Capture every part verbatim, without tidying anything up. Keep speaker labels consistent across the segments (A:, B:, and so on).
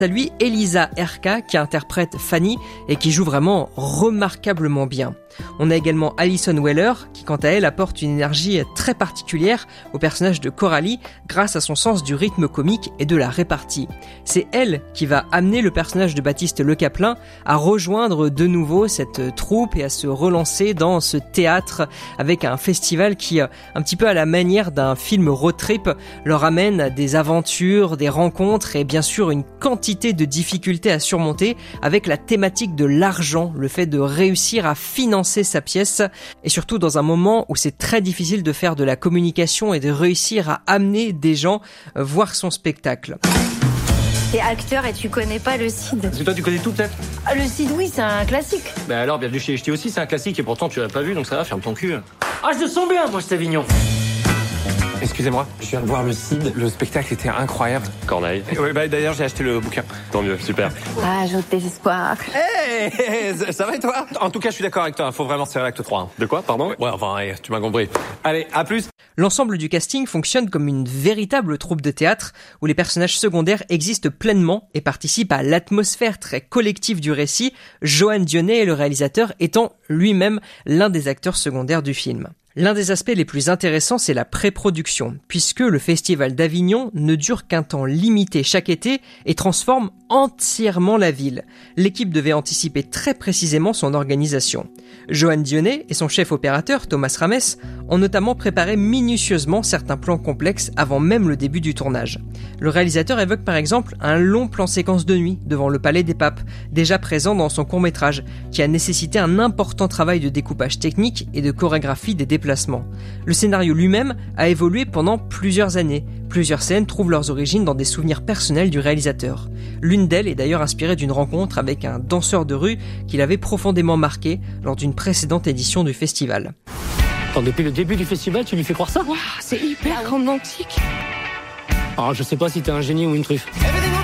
A: À lui, Elisa Erka, qui interprète Fanny et qui joue vraiment remarquablement bien. On a également Alison Weller, qui quant à elle apporte une énergie très particulière au personnage de Coralie grâce à son sens du rythme comique et de la répartie. C'est elle qui va amener le personnage de Baptiste Le Caplin à rejoindre de nouveau cette troupe et à se relancer dans ce théâtre avec un festival qui, un petit peu à la manière d'un film road trip, leur amène des aventures, des rencontres et bien sûr une quantité de difficultés à surmonter avec la thématique de l'argent, le fait de réussir à financer sa pièce et surtout dans un moment où c'est très difficile de faire de la communication et de réussir à amener des gens voir son spectacle.
B: T'es acteur et tu connais pas le Cid.
C: Parce que toi tu connais tout peut-être.
B: Ah, le Cid, oui, c'est un classique.
C: Bah alors, bienvenue chez Ch'ti aussi, c'est un classique et pourtant tu l'as pas vu donc ça va, ferme ton cul.
D: Ah, je le sens bien, moi, cet Avignon.
E: Excusez-moi, je viens de voir le Cid, le spectacle était incroyable.
C: Corneille.
E: Ouais, bah d'ailleurs j'ai acheté le bouquin.
C: Tant mieux, super.
B: Ah, j'ose désespoir.
E: Hey, hey, ça va et toi? En tout cas, je suis d'accord avec toi, faut vraiment se faire l'acte trois. Hein.
C: De quoi, pardon?
E: Ouais, enfin, hey, tu m'as compris. Allez, à plus.
A: L'ensemble du casting fonctionne comme une véritable troupe de théâtre où les personnages secondaires existent pleinement et participent à l'atmosphère très collective du récit, Johan Dionnet, le réalisateur, étant lui-même l'un des acteurs secondaires du film. L'un des aspects les plus intéressants, c'est la pré-production, puisque le Festival d'Avignon ne dure qu'un temps limité chaque été et transforme entièrement la ville. L'équipe devait anticiper très précisément son organisation. Johan Dionnet et son chef opérateur, Thomas Rames, ont notamment préparé minutieusement certains plans complexes avant même le début du tournage. Le réalisateur évoque par exemple un long plan séquence de nuit devant le Palais des Papes, déjà présent dans son court-métrage, qui a nécessité un important travail de découpage technique et de chorégraphie des déplacements. Le scénario lui-même a évolué pendant plusieurs années. Plusieurs scènes trouvent leurs origines dans des souvenirs personnels du réalisateur. L'une d'elles est d'ailleurs inspirée d'une rencontre avec un danseur de rue qu'il avait profondément marqué lors d'une précédente édition du festival.
D: Attends, depuis le début du festival, tu lui fais croire ça?
B: Waouh, c'est hyper romantique.
D: Ah, je sais pas si t'es un génie ou une truffe.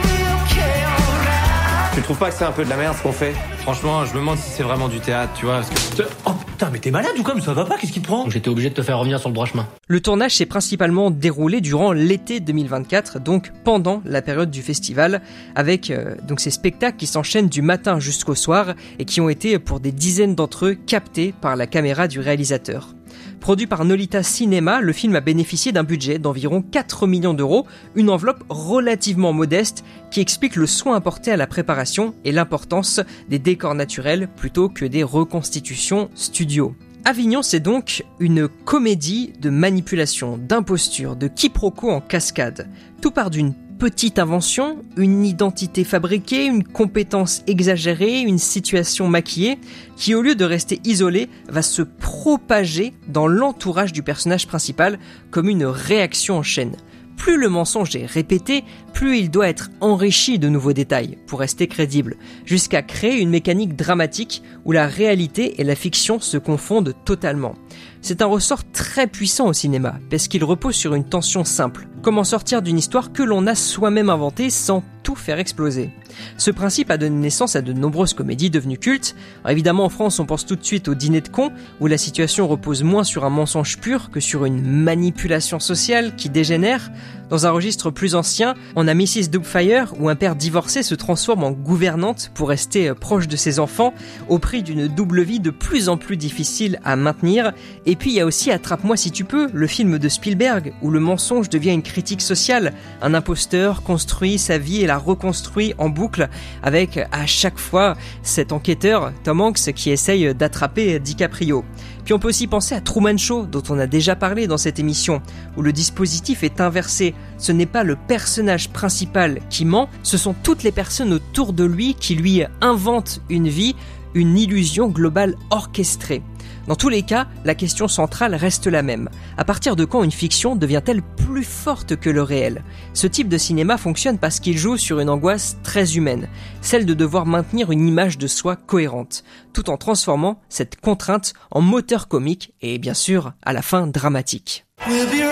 E: Tu trouves pas que c'est un peu de la merde ce qu'on fait? Franchement, je me demande si c'est vraiment du théâtre, tu vois, parce que...
D: Oh putain, mais t'es malade ou quoi? Mais ça va pas, qu'est-ce qui te prend? J'étais obligé de te faire revenir sur le droit chemin.
A: Le tournage s'est principalement déroulé durant l'été deux mille vingt-quatre, donc pendant la période du festival, avec euh, donc ces spectacles qui s'enchaînent du matin jusqu'au soir et qui ont été, pour des dizaines d'entre eux, captés par la caméra du réalisateur. Produit par Nolita Cinéma, le film a bénéficié d'un budget d'environ quatre millions d'euros, une enveloppe relativement modeste qui explique le soin apporté à la préparation et l'importance des décors naturels plutôt que des reconstitutions studio. Avignon, c'est donc une comédie de manipulation, d'imposture, de quiproquo en cascade. Tout part d'une petite invention, une identité fabriquée, une compétence exagérée, une situation maquillée, qui au lieu de rester isolée, va se propager dans l'entourage du personnage principal comme une réaction en chaîne. Plus le mensonge est répété, plus il doit être enrichi de nouveaux détails pour rester crédible, jusqu'à créer une mécanique dramatique où la réalité et la fiction se confondent totalement. C'est un ressort très puissant au cinéma, parce qu'il repose sur une tension simple. Comment sortir d'une histoire que l'on a soi-même inventée sans tout faire exploser? Ce principe a donné naissance à de nombreuses comédies devenues cultes. Alors évidemment, en France, on pense tout de suite au Dîner de cons, où la situation repose moins sur un mensonge pur que sur une manipulation sociale qui dégénère. Dans un registre plus ancien, on a missus Doubtfire, où un père divorcé se transforme en gouvernante pour rester proche de ses enfants, au prix d'une double vie de plus en plus difficile à maintenir. Et puis il y a aussi Attrape-moi si tu peux, le film de Spielberg, où le mensonge devient une critique sociale. Un imposteur construit sa vie et la reconstruit en boucle, avec à chaque fois cet enquêteur, Tom Hanks, qui essaye d'attraper DiCaprio. Puis on peut aussi penser à Truman Show, dont on a déjà parlé dans cette émission, où le dispositif est inversé. Ce n'est pas le personnage principal qui ment, ce sont toutes les personnes autour de lui qui lui inventent une vie, une illusion globale orchestrée. Dans tous les cas, la question centrale reste la même. À partir de quand une fiction devient-elle plus forte que le réel? Ce type de cinéma fonctionne parce qu'il joue sur une angoisse très humaine, celle de devoir maintenir une image de soi cohérente, tout en transformant cette contrainte en moteur comique et bien sûr, à la fin, dramatique. We'll be right.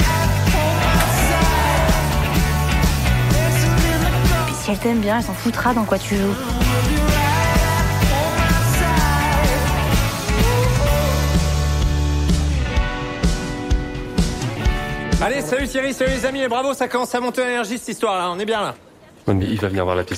B: Et si elle t'aime bien, elle s'en foutra dans quoi tu joues.
E: Allez, salut Thierry, salut les amis, et bravo, ça commence à monter l'énergie cette histoire-là, on est bien là.
F: Ouais, mais il va venir voir la pièce.